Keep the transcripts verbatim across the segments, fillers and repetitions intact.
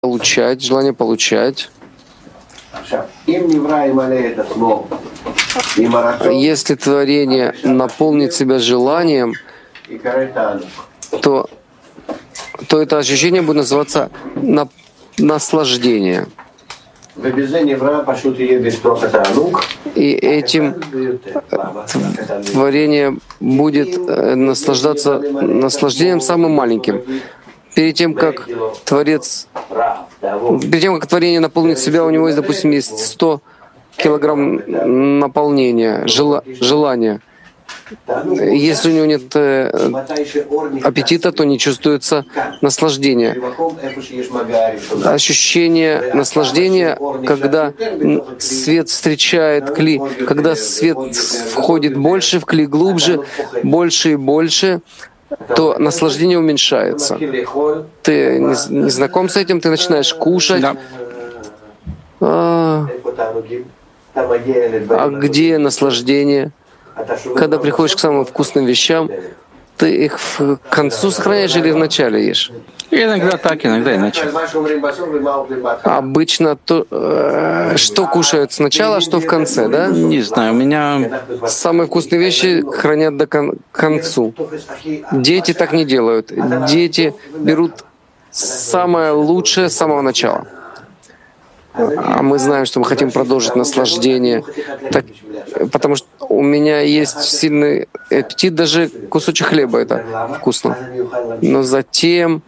получать, желание получать. Если творение наполнит себя желанием, то, то это ощущение будет называться на, наслаждение. И этим творение будет наслаждаться наслаждением самым маленьким. Перед тем, как Творец, перед тем, как творение наполнит себя, у него есть, допустим, есть сто килограмм наполнения, жела, желания. Если у него нет э, аппетита, то не чувствуется наслаждения. Ощущение наслаждения, когда свет встречает кли, когда свет входит больше в кли, глубже, больше и больше, то наслаждение уменьшается. Ты не, не знаком с этим, ты начинаешь кушать. Да. А, а где наслаждение? Когда приходишь к самым вкусным вещам, ты их к концу сохраняешь или в начале ешь? Иногда так, иногда иначе. Обычно то, э, что кушают сначала, что в конце, да? Не знаю, у меня... Самые вкусные вещи хранят до кон- концу. Дети так не делают. Дети берут самое лучшее с самого начала. А мы знаем, что мы хотим продолжить наслаждение, так, потому что у меня есть сильный аппетит, даже кусочек хлеба — это вкусно. Но затем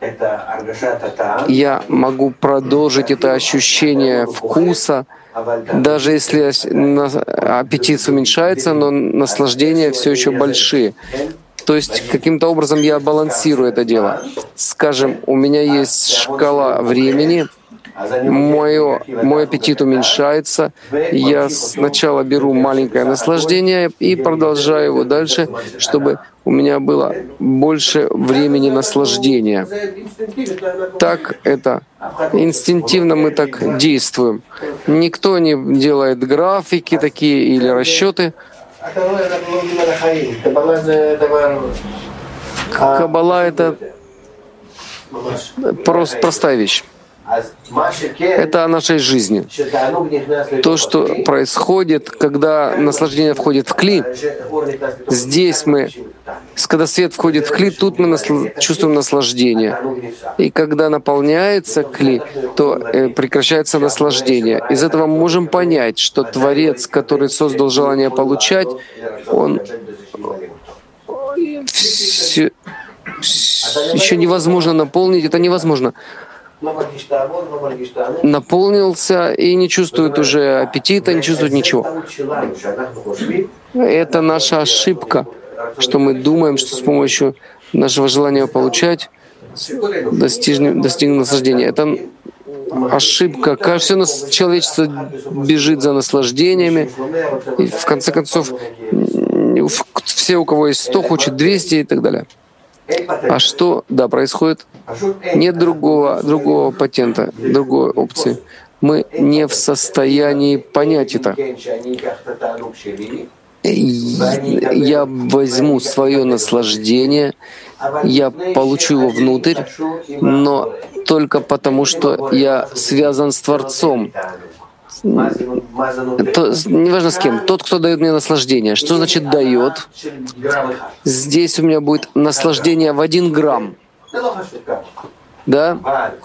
я могу продолжить это ощущение вкуса, даже если аппетит уменьшается, но наслаждения все еще большие. То есть каким-то образом я балансирую это дело. Скажем, у меня есть шкала времени, Мое, мой аппетит уменьшается, я сначала беру маленькое наслаждение и продолжаю его дальше, чтобы у меня было больше времени наслаждения. Так это. Инстинктивно мы так действуем. Никто не делает графики такие или расчеты. Каббала — это просто простая вещь. Это о нашей жизни. То, что происходит, когда наслаждение входит в кли, здесь мы, когда свет входит в кли, тут мы насл... чувствуем наслаждение. И когда наполняется кли, то э, прекращается наслаждение. Из этого мы можем понять, что Творец, который создал желание получать, он все... еще невозможно наполнить, это невозможно. Наполнился и не чувствует уже аппетита, не чувствует ничего. Это наша ошибка, что мы думаем, что с помощью нашего желания получать достигнем, достигнем наслаждения. Это ошибка. Кажется, у нас человечество бежит за наслаждениями, и в конце концов все, у кого есть сто, хочет двести и так далее. А что, да, происходит? Нет другого, другого патента, другой опции. Мы не в состоянии понять это. Я возьму свое наслаждение, я получу его внутрь, но только потому, что я связан с Творцом. То, неважно с кем, тот, кто дает мне наслаждение. Что значит дает? Здесь у меня будет наслаждение в один грамм. Да?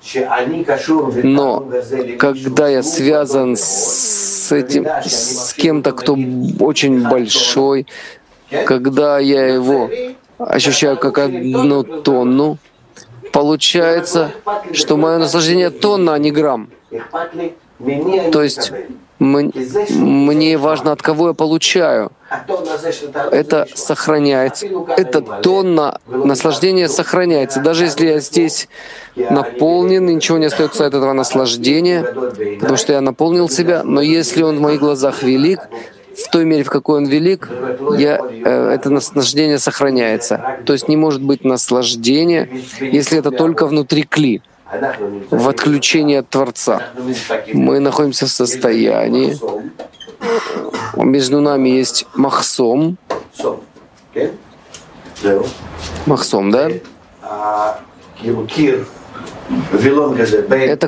Но когда я связан с этим, с кем-то, кто очень большой, когда я его ощущаю как одну тонну, получается, что мое наслаждение тонна, а не грамм. То есть мне важно, от кого я получаю. Это сохраняется. Эта тонна наслаждения сохраняется. Даже если я здесь наполнен, ничего не остается от этого наслаждения, потому что я наполнил себя. Но если он в моих глазах велик, в той мере, в какой он велик, я, э, это наслаждение сохраняется. То есть не может быть наслаждения, если это только внутри кли. В отключении от Творца. Мы находимся в состоянии, между нами есть махсом. Махсом, да? Это